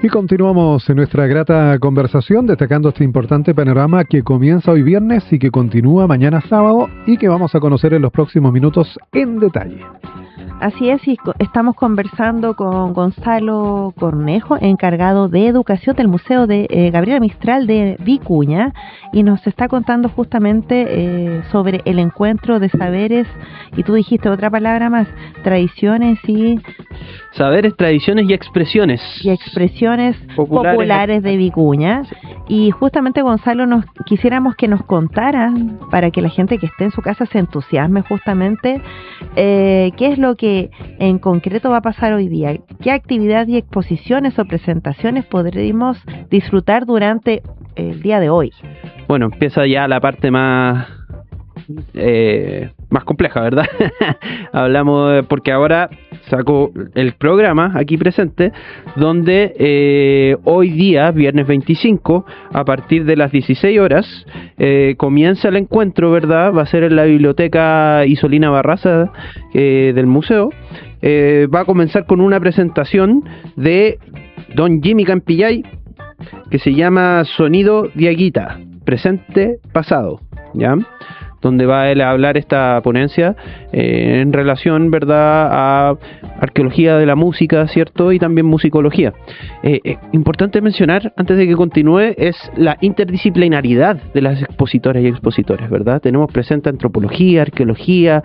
Y continuamos en nuestra grata conversación destacando este importante panorama que comienza hoy viernes y que continúa mañana sábado y que vamos a conocer en los próximos minutos en detalle. Así es, y estamos conversando con Gonzalo Cornejo, encargado de educación del Museo de Gabriela Mistral de Vicuña, y nos está contando justamente sobre el encuentro de saberes, y tú dijiste otra palabra más, tradiciones y... Saberes, tradiciones y expresiones. Y expresiones populares de Vicuña. Y justamente, Gonzalo, quisiéramos que nos contaran, para que la gente que esté en su casa se entusiasme justamente, qué es lo que en concreto va a pasar hoy día. ¿Qué actividades y exposiciones o presentaciones podremos disfrutar durante el día de hoy? Bueno, empieza ya la parte más compleja, ¿verdad? Hablamos porque ahora saco el programa aquí presente, donde hoy día, viernes 25, a partir de las 16 horas, comienza el encuentro, ¿verdad? Va a ser en la biblioteca Isolina Barraza del museo. Va a comenzar con una presentación de don Jimmy Campillay, que se llama Sonido Diaguita, presente, pasado, ¿ya? Donde va él a hablar esta ponencia en relación, ¿verdad?, a arqueología de la música, ¿cierto?, y también musicología. Importante mencionar, antes de que continúe, es la interdisciplinaridad de las expositoras y expositores, ¿verdad? Tenemos presente antropología, arqueología,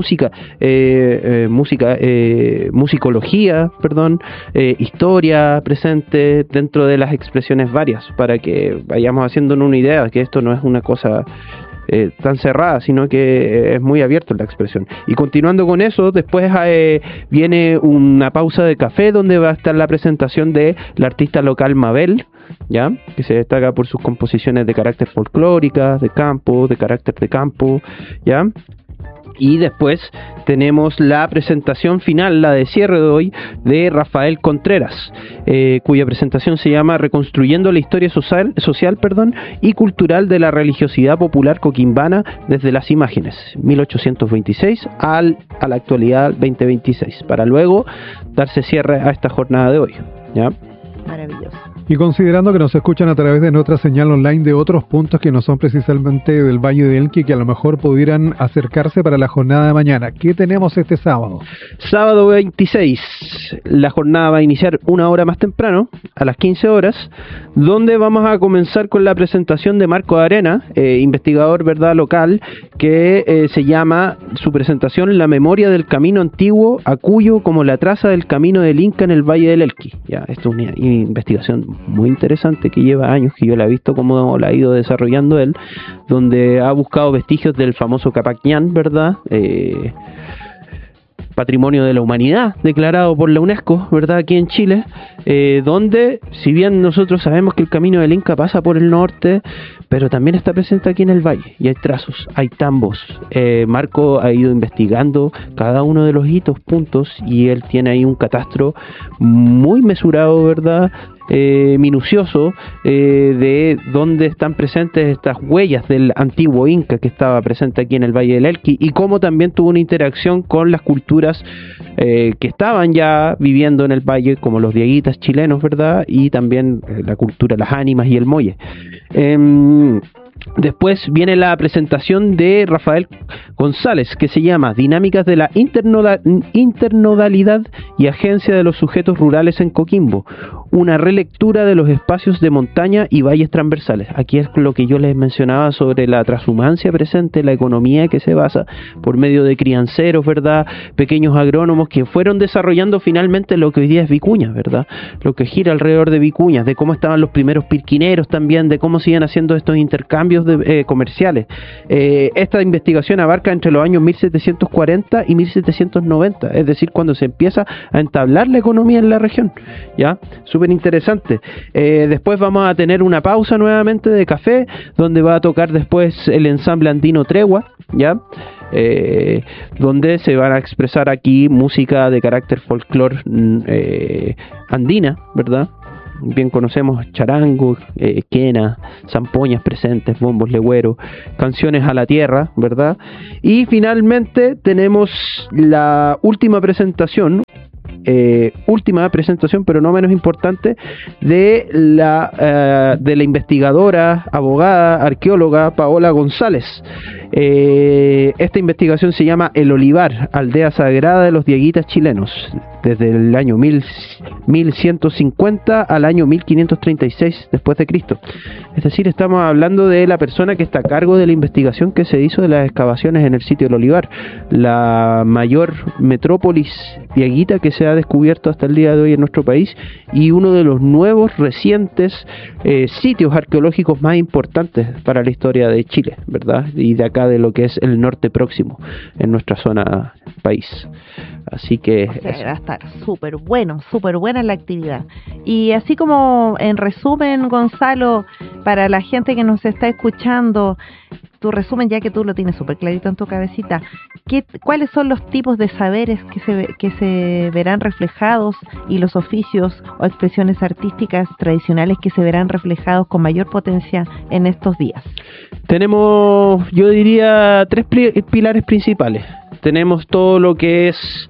musicología, historia presente dentro de las expresiones varias, para que vayamos haciéndonos una idea de que esto no es una cosa tan cerrada, sino que es muy abierto en la expresión. Y continuando con eso, después viene una pausa de café donde va a estar la presentación de la artista local Mabel, ¿ya?, que se destaca por sus composiciones de carácter folclóricas, de campo, de carácter de campo, ¿ya? Y después tenemos la presentación final, la de cierre de hoy, de Rafael Contreras, cuya presentación se llama Reconstruyendo la historia social y cultural de la religiosidad popular coquimbana desde las imágenes, 1826 a la actualidad 2026, para luego darse cierre a esta jornada de hoy, ¿ya? Maravilloso. Y considerando que nos escuchan a través de nuestra señal online de otros puntos que no son precisamente del Valle de Elqui, que a lo mejor pudieran acercarse para la jornada de mañana, ¿qué tenemos este sábado? Sábado 26, la jornada va a iniciar una hora más temprano, a las 15 horas, donde vamos a comenzar con la presentación de Marco Arena, investigador, ¿verdad?, local, que se llama su presentación La memoria del camino antiguo a Cuyo como la traza del camino del Inca en el Valle del Elqui. Ya, esto es una investigación muy interesante que lleva años, que yo la he visto cómo la ha ido desarrollando él, donde ha buscado vestigios del famoso Capac Ñan, ¿verdad?, Patrimonio de la Humanidad declarado por la UNESCO, ¿verdad?, aquí en Chile, donde, si bien nosotros sabemos que el camino del Inca pasa por el norte, pero también está presente aquí en el valle, y hay trazos, hay tambos. Marco ha ido investigando cada uno de los hitos, puntos, y él tiene ahí un catastro muy mesurado, ¿verdad?, minucioso, de dónde están presentes estas huellas del antiguo Inca que estaba presente aquí en el Valle del Elqui, y cómo también tuvo una interacción con las culturas que estaban ya viviendo en el valle, como los diaguitas chilenos, ¿verdad?, y también la cultura, las ánimas y el molle. Después viene la presentación de Rafael González, que se llama Dinámicas de la internodalidad y agencia de los sujetos rurales en Coquimbo, una relectura de los espacios de montaña y valles transversales. Aquí es lo que yo les mencionaba sobre la transhumancia presente, la economía que se basa por medio de crianceros, ¿verdad?, pequeños agrónomos que fueron desarrollando finalmente lo que hoy día es Vicuña, ¿verdad?, lo que gira alrededor de Vicuña, de cómo estaban los primeros pirquineros también, de cómo siguen haciendo estos intercambios comerciales. Esta investigación abarca entre los años 1740 y 1790, es decir, cuando se empieza a entablar la economía en la región, ¿ya? Súper interesante. Después vamos a tener una pausa nuevamente de café, donde va a tocar después el ensamble andino Tregua, ¿ya? Donde se van a expresar aquí música de carácter folclor andina, ¿verdad? Bien conocemos charango, quena, zampoñas presentes, bombos legüeros, canciones a la tierra, ¿verdad? Y finalmente tenemos la última presentación última presentación, pero no menos importante, de la investigadora, abogada, arqueóloga Paola González. Esta investigación se llama El Olivar, aldea sagrada de los dieguitas chilenos, desde el año 1150 al año 1536 después de Cristo. Es decir, estamos hablando de la persona que está a cargo de la investigación que se hizo de las excavaciones en el sitio del Olivar, la mayor metrópolis dieguita que se ha descubierto hasta el día de hoy en nuestro país, y uno de los nuevos recientes sitios arqueológicos más importantes para la historia de Chile, ¿verdad? Y de acá de lo que es el norte próximo en nuestra zona país. Así que va a estar súper buena la actividad. Y así como en resumen, Gonzalo, para la gente que nos está escuchando, tu resumen, ya que tú lo tienes súper clarito en tu cabecita, ¿cuáles son los tipos de saberes que se verán reflejados y los oficios o expresiones artísticas tradicionales que se verán reflejados con mayor potencia en estos días? Tenemos, yo diría, tres pilares principales. Tenemos todo lo que es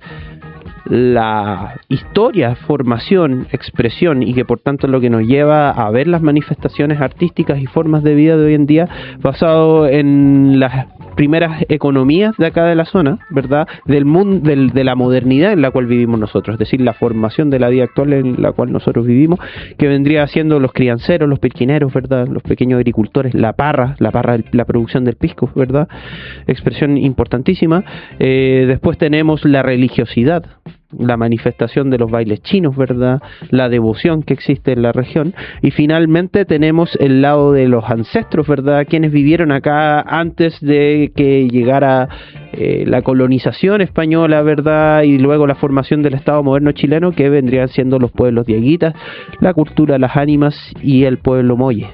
la historia, formación, expresión, y que por tanto es lo que nos lleva a ver las manifestaciones artísticas y formas de vida de hoy en día, basado en las primeras economías de acá de la zona, ¿verdad? Del mundo, de la modernidad en la cual vivimos nosotros, es decir, la formación de la vida actual en la cual nosotros vivimos, que vendría siendo los crianceros, los pirquineros, ¿verdad? Los pequeños agricultores, la parra, la producción del pisco, ¿verdad? Expresión importantísima. Después tenemos la religiosidad, la manifestación de los bailes chinos, ¿verdad? La devoción que existe en la región. Y finalmente tenemos el lado de los ancestros, ¿verdad? Quienes vivieron acá antes de que llegara la colonización española, ¿verdad? Y luego la formación del Estado moderno chileno, que vendrían siendo los pueblos dieguitas, la cultura, las ánimas y el pueblo molle.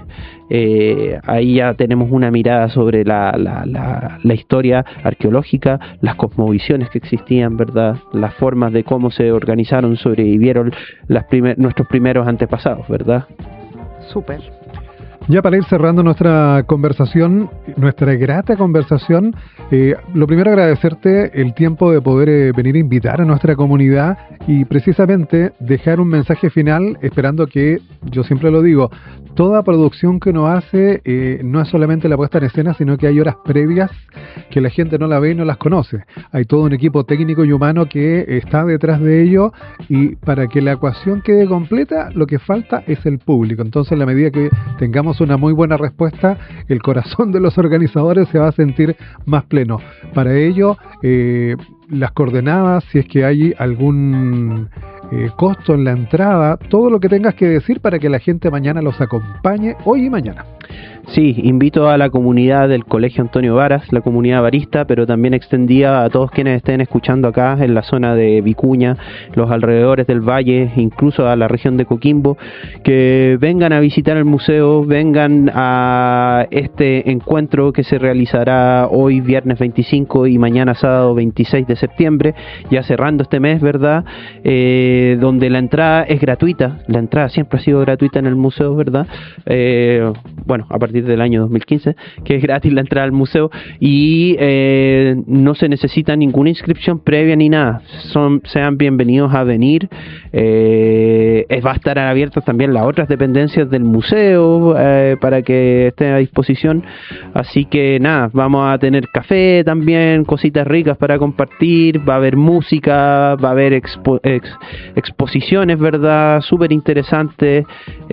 Ahí ya tenemos una mirada sobre la historia arqueológica, las cosmovisiones que existían, ¿verdad? Las formas de cómo se organizaron, sobrevivieron nuestros primeros antepasados, ¿verdad? Súper. Ya para ir cerrando nuestra conversación, nuestra grata conversación, lo primero agradecerte el tiempo de poder venir a invitar a nuestra comunidad y precisamente dejar un mensaje final, esperando que, yo siempre lo digo, toda producción que uno hace no es solamente la puesta en escena, sino que hay horas previas que la gente no la ve y no las conoce. Hay todo un equipo técnico y humano que está detrás de ello, y para que la ecuación quede completa, lo que falta es el público. Entonces, en la medida que tengamos una muy buena respuesta, el corazón de los organizadores se va a sentir más pleno. Para ello, las coordenadas, si es que hay algún costo en la entrada, todo lo que tengas que decir para que la gente mañana los acompañe, hoy y mañana. Sí, invito a la comunidad del Colegio Antonio Varas, la comunidad varista, pero también extendida a todos quienes estén escuchando acá en la zona de Vicuña, los alrededores del valle, incluso a la región de Coquimbo, que vengan a visitar el museo, vengan a este encuentro que se realizará hoy viernes 25 y mañana sábado 26 de septiembre, ya cerrando este mes, ¿verdad? Donde la entrada es gratuita, la entrada siempre ha sido gratuita en el museo, ¿verdad? Bueno, a partir del año 2015, que es gratis la entrada al museo, y no se necesita ninguna inscripción previa ni nada. Sean bienvenidos a venir. Va a estar abiertas también las otras dependencias del museo para que estén a disposición. Así que nada, vamos a tener café también, cositas ricas para compartir, va a haber música, va a haber exposiciones, ¿verdad? Súper interesantes,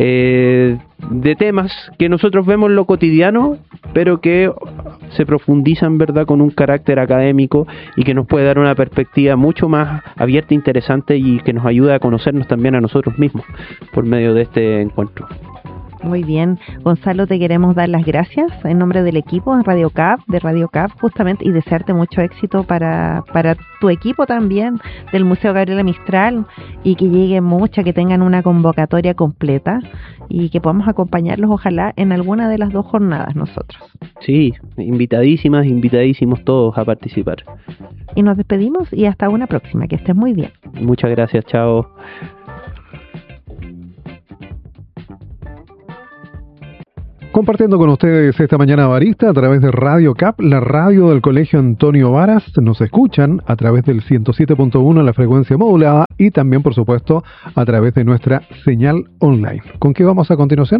de temas que nosotros vemos en lo cotidiano, pero que se profundizan, ¿verdad?, con un carácter académico y que nos puede dar una perspectiva mucho más abierta, interesante, y que nos ayuda a conocernos también a nosotros mismos por medio de este encuentro. Muy bien, Gonzalo, te queremos dar las gracias en nombre del equipo de Radio CAP, justamente, y desearte mucho éxito para tu equipo también, del Museo Gabriela Mistral, y que llegue mucha, que tengan una convocatoria completa y que podamos acompañarlos, ojalá, en alguna de las dos jornadas nosotros. Sí, invitadísimos todos a participar. Y nos despedimos y hasta una próxima, que estés muy bien. Muchas gracias, chao. Compartiendo con ustedes esta mañana barista a través de Radio CAP, la radio del Colegio Antonio Varas. Nos escuchan a través del 107.1 la frecuencia modulada y también, por supuesto, a través de nuestra señal online. ¿Con qué vamos a continuación?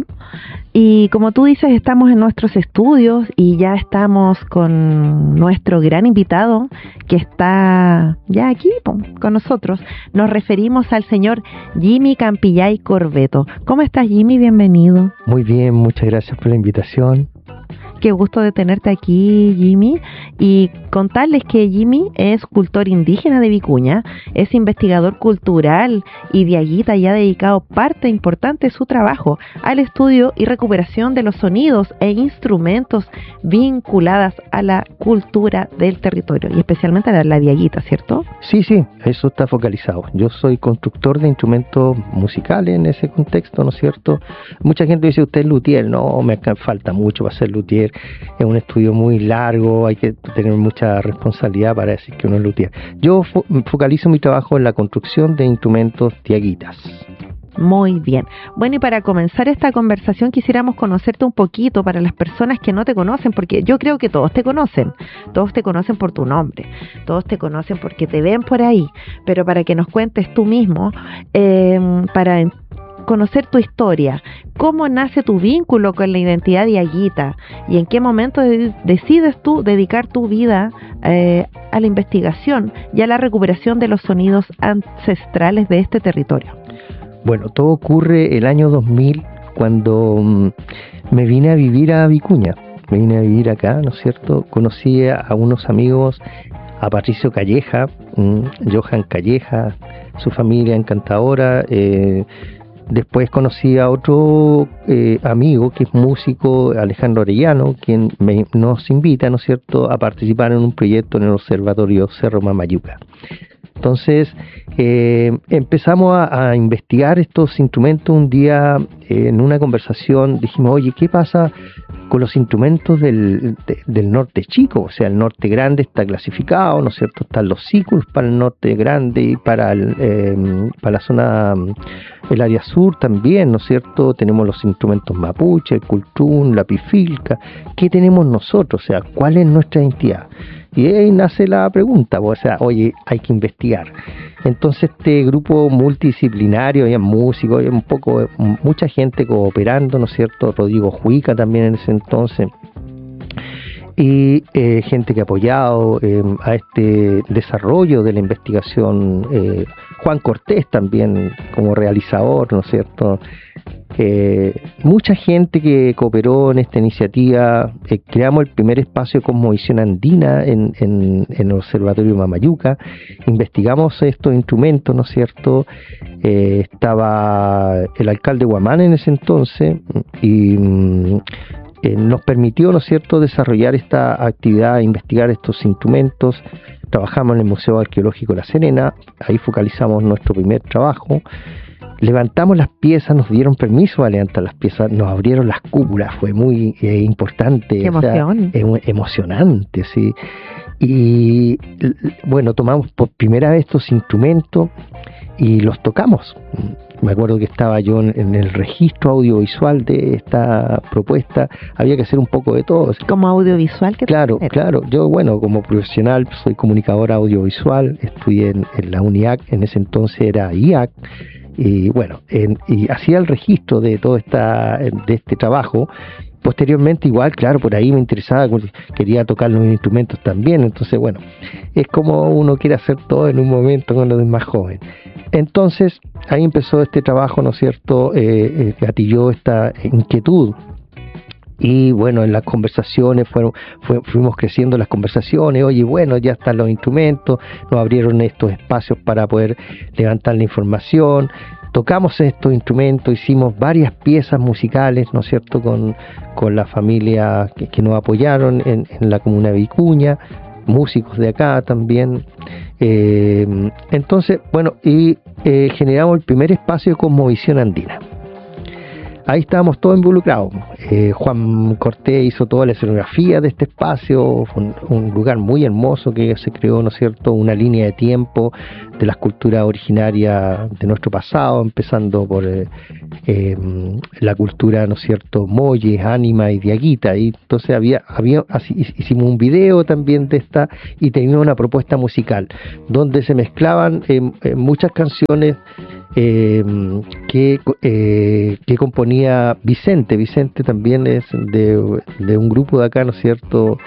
Y como tú dices, estamos en nuestros estudios y ya estamos con nuestro gran invitado que está ya aquí con nosotros. Nos referimos al señor Jimmy Campillay Corbeto. ¿Cómo estás, Jimmy? Bienvenido. Muy bien, muchas gracias por la invitación. Qué gusto de tenerte aquí, Jimmy, y contarles que Jimmy es cultor indígena de Vicuña, es investigador cultural y diaguita y ha dedicado parte importante de su trabajo al estudio y recuperación de los sonidos e instrumentos vinculadas a la cultura del territorio, y especialmente a la diaguita, ¿cierto? Sí, eso está focalizado. Yo soy constructor de instrumentos musicales en ese contexto, ¿no es cierto? Mucha gente dice, usted es luthier. No, me falta mucho para ser luthier. Es un estudio muy largo, hay que tener mucha responsabilidad para decir que uno es luthier. Yo focalizo mi trabajo en la construcción de instrumentos diaguitas. Muy bien. Bueno, y para comenzar esta conversación quisiéramos conocerte un poquito para las personas que no te conocen, porque yo creo que todos te conocen por tu nombre, todos te conocen porque te ven por ahí, pero para que nos cuentes tú mismo, para conocer tu historia, cómo nace tu vínculo con la identidad diaguita y en qué momento decides tú dedicar tu vida a la investigación y a la recuperación de los sonidos ancestrales de este territorio. Bueno, todo ocurre el año 2000 cuando me vine a vivir a Vicuña. Me vine a vivir acá, ¿no es cierto? Conocí a unos amigos, a Patricio Calleja, Johan Calleja, su familia encantadora. Después conocí a otro amigo que es músico, Alejandro Orellano, quien nos invita, ¿no es cierto?, a participar en un proyecto en el Observatorio Cerro Mamayuca. Entonces empezamos a investigar estos instrumentos. Un día en una conversación dijimos, oye, ¿qué pasa con los instrumentos del norte chico? O sea, el norte grande está clasificado, ¿no es cierto? Están los círculos para el norte grande y para la zona, el área sur también, ¿no es cierto? Tenemos los instrumentos mapuche, el cultrún, la pifilca. ¿Qué tenemos nosotros? O sea, ¿cuál es nuestra identidad? Y ahí nace la pregunta, o sea, oye, hay que investigar. Entonces este grupo multidisciplinario, había músicos, había mucha gente cooperando, ¿no es cierto? Rodrigo Juica también en ese entonces, y gente que ha apoyado a este desarrollo de la investigación, Juan Cortés también como realizador, ¿no es cierto? Mucha gente que cooperó en esta iniciativa. Creamos el primer espacio Cosmovisión Andina en el Observatorio Mamayuca, investigamos estos instrumentos, ¿no es cierto? Estaba el alcalde Guamán en ese entonces y nos permitió, ¿no es cierto?, desarrollar esta actividad, investigar estos instrumentos. Trabajamos en el Museo Arqueológico La Serena, ahí focalizamos nuestro primer trabajo. Levantamos las piezas, nos dieron permiso a levantar las piezas, nos abrieron las cúpulas, fue muy importante. ¡Qué emoción! Emocionante, sí. Y bueno, tomamos por primera vez estos instrumentos y los tocamos. Me acuerdo que estaba yo en el registro audiovisual de esta propuesta, había que hacer un poco de todo. ¿Como audiovisual? Claro. Yo, bueno, como profesional soy comunicador audiovisual, estudié en la UNIAC, en ese entonces era IAC. Y bueno, y hacía el registro de todo de este trabajo. Posteriormente igual, claro, por ahí me interesaba, quería tocar los instrumentos también. Entonces, bueno, es como uno quiere hacer todo en un momento cuando es más joven. Entonces, ahí empezó este trabajo, ¿no es cierto? Gatilló esta inquietud. Y bueno, en las conversaciones fuimos creciendo las conversaciones. Oye, bueno, ya están los instrumentos, nos abrieron estos espacios para poder levantar la información. Tocamos estos instrumentos, hicimos varias piezas musicales, ¿no es cierto?, con la familia que nos apoyaron en la comuna de Vicuña, músicos de acá también. Entonces, bueno, y generamos el primer espacio de Cosmovisión Andina. ahí estábamos todos involucrados. Juan Cortés hizo toda la escenografía de este espacio, fue un lugar muy hermoso que se creó, ¿no es cierto?, una línea de tiempo de las culturas originarias de nuestro pasado, empezando por la cultura, ¿no es cierto?, Moyes, Ánima y Diaguita. Y entonces hicimos un video también de esta y teníamos una propuesta musical donde se mezclaban muchas canciones que componía Vicente. Vicente también es de un grupo de acá, ¿no es cierto?,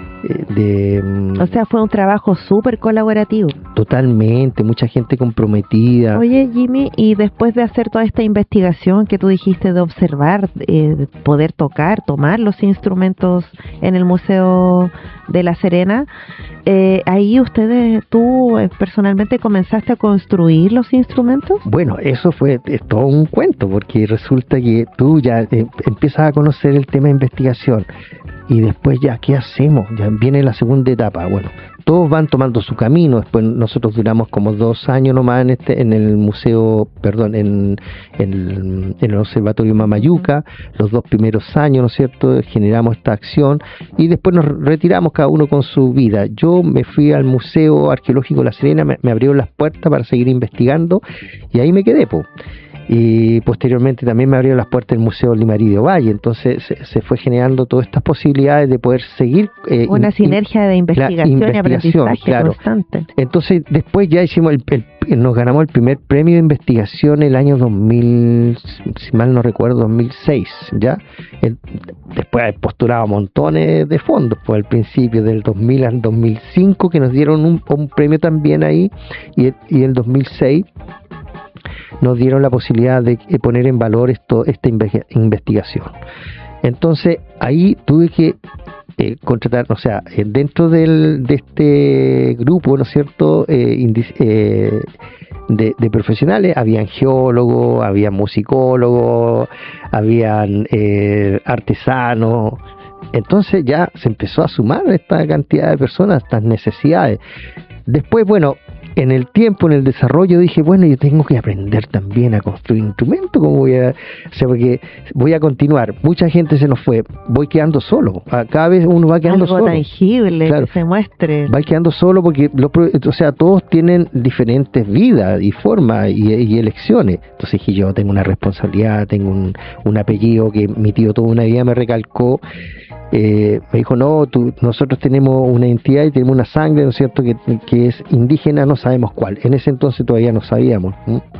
o sea, fue un trabajo súper colaborativo. Totalmente, mucha gente comprometida. Oye, Jimmy, y después de hacer toda esta investigación que tú dijiste de observar, poder tomar los instrumentos en el Museo de La Serena, ahí tú personalmente comenzaste a construir los instrumentos. Bueno, eso es todo un cuento, porque resulta que tú ya empiezas a conocer el tema de investigación. Y después ya, ¿qué hacemos? Ya viene la segunda etapa. Bueno, todos van tomando su camino. Después nosotros duramos como 2 años nomás en el museo, en el Observatorio Mamayuca. Los 2 primeros años, ¿no es cierto?, generamos esta acción y después nos retiramos cada uno con su vida. Yo me fui al Museo Arqueológico La Serena, me abrieron las puertas para seguir investigando y ahí me quedé, po. Y posteriormente también me abrieron las puertas del Museo Limarí de Ovalle. Entonces se fue generando todas estas posibilidades de poder seguir una sinergia de investigación y aprendizaje constante. Entonces después ya hicimos nos ganamos el primer premio de investigación el año 2000, si mal no recuerdo, 2006, ¿ya? Después postulaba montones de fondos, pues al principio del 2000 al 2005 que nos dieron un premio también ahí, y el 2006 nos dieron la posibilidad de poner en valor esta investigación. Entonces ahí tuve que contratar, o sea, dentro de este grupo, ¿no es cierto?, de profesionales, habían geólogos, había musicólogos, habían artesanos. Entonces ya se empezó a sumar esta cantidad de personas, estas necesidades. Después, bueno, en el tiempo, en el desarrollo, dije, bueno, yo tengo que aprender también a construir instrumentos, porque voy a continuar. Mucha gente se nos fue, voy quedando solo. Cada vez uno va quedando algo solo. Tangible, claro, que se muestre. Va quedando solo porque, todos tienen diferentes vidas y formas y elecciones. Entonces dije, yo tengo una responsabilidad, tengo un apellido que mi tío toda una vida me recalcó. Me dijo, no, nosotros tenemos una identidad y tenemos una sangre, ¿no es cierto?, que es indígena, no sabemos cuál. En ese entonces todavía no sabíamos.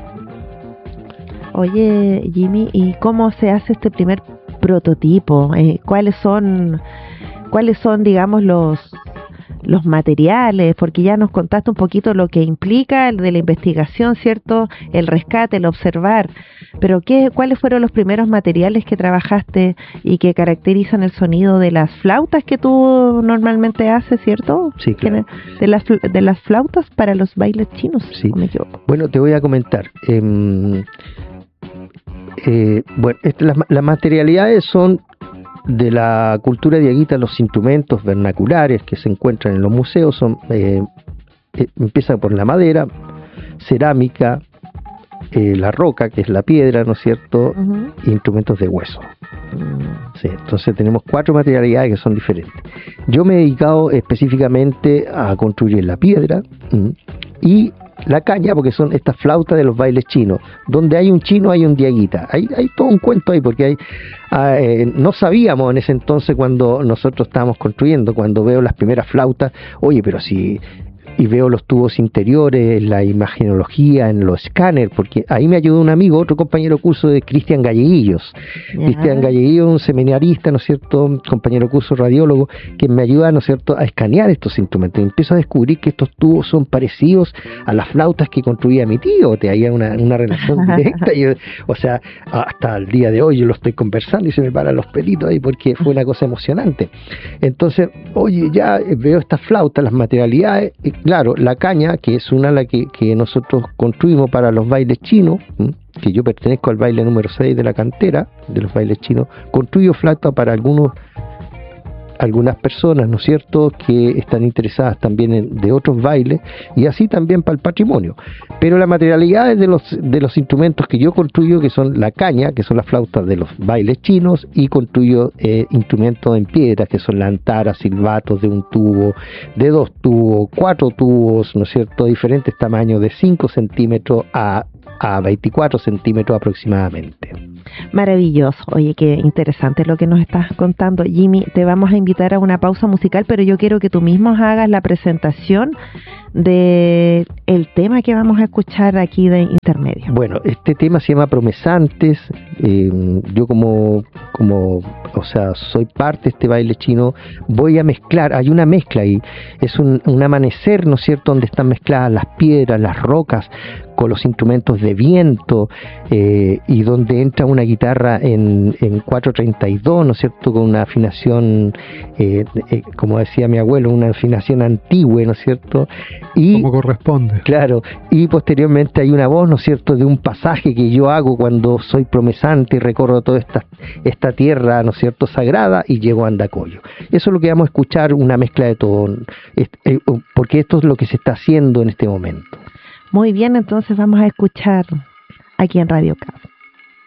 Oye, Jimmy, ¿y cómo se hace este primer prototipo? ¿Cuáles son, digamos, los materiales? Porque ya nos contaste un poquito lo que implica el de la investigación, ¿cierto?, el rescate, el observar, pero ¿cuáles fueron los primeros materiales que trabajaste y que caracterizan el sonido de las flautas que tú normalmente haces, ¿cierto? Sí, claro. De las flautas para los bailes chinos, sí. ¿o me equivoco? Bueno, te voy a comentar. Las materialidades son de la cultura diaguita. Los instrumentos vernaculares que se encuentran en los museos empieza por la madera, cerámica, la roca, que es la piedra, ¿no es cierto?, e instrumentos de hueso. Sí, entonces tenemos 4 materialidades que son diferentes. Yo me he dedicado específicamente a construir la piedra y la caña, porque son estas flautas de los bailes chinos. Donde hay un chino hay un diaguita. Hay todo un cuento ahí, porque no sabíamos en ese entonces, cuando nosotros estábamos construyendo, cuando veo las primeras flautas, oye, pero si... Y veo los tubos interiores, la imagenología, en los escáneres, porque ahí me ayudó un amigo, otro compañero de curso de Cristian Galleguillos. Cristian Galleguillos, un seminarista, ¿no es cierto?, compañero de curso radiólogo, que me ayuda, ¿no es cierto?, a escanear estos instrumentos. Y empiezo a descubrir que estos tubos son parecidos a las flautas que construía mi tío. Hay una relación directa. Hasta el día de hoy yo lo estoy conversando y se me paran los pelitos ahí, porque fue una cosa emocionante. Entonces, oye, ya veo estas flautas, las materialidades. Claro, la caña, que es la que nosotros construimos para los bailes chinos, que yo pertenezco al baile número 6 de la cantera de los bailes chinos, construyo flauta para algunos algunas personas, ¿no es cierto?, que están interesadas también de otros bailes, y así también para el patrimonio. Pero la materialidad de los instrumentos que yo construyo, que son la caña, que son las flautas de los bailes chinos, y construyo instrumentos en piedra, que son la antara, silbatos de un tubo, de 2 tubos, 4 tubos, ¿no es cierto?, diferentes tamaños, de 5 centímetros a 24 centímetros aproximadamente. Maravilloso. Oye, qué interesante lo que nos estás contando. Jimmy, te vamos a invitar a una pausa musical, pero yo quiero que tú mismo hagas la presentación de el tema que vamos a escuchar aquí de intermedio. Bueno, este tema se llama Promesantes. Yo como soy parte de este baile chino, voy a mezclar, hay una mezcla ahí, es un amanecer, ¿no es cierto?, donde están mezcladas las piedras, las rocas, con los instrumentos de viento, y donde entra una guitarra en 432, ¿no es cierto?, con una afinación, como decía mi abuelo, una afinación antigua, ¿no es cierto?, y como corresponde. Claro, y posteriormente hay una voz, ¿no es cierto?, de un pasaje que yo hago cuando soy promesante y recorro toda esta tierra, ¿no es cierto?, sagrada, y llego a Andacollo. Eso es lo que vamos a escuchar, una mezcla de todo, porque esto es lo que se está haciendo en este momento. Muy bien, entonces vamos a escuchar aquí en Radio CAP.